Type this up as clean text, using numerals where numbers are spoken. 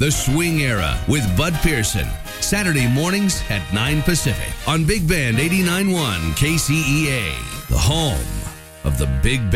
The Swing Era with Bud Pearson. Saturday mornings at 9 Pacific on Big Band 89.1 KCEA, the home of the Big Band.